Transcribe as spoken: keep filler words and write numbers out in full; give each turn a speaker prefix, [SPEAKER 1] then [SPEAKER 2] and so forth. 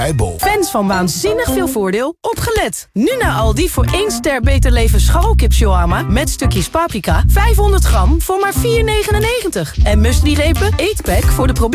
[SPEAKER 1] Eibol.
[SPEAKER 2] Fans van Waanzinnig Veel Voordeel, opgelet. Nu naar Aldi voor één ster Beter Leven scharrelkip shawarma met stukjes paprika. vijfhonderd gram voor maar vier negenennegentig. En muesli-repen, eetpack voor de probeer.